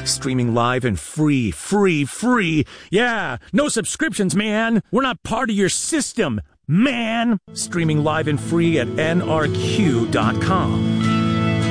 Streaming live and free. Yeah, no subscriptions, man. We're not part of your system, man. Streaming live and free at nrq.com.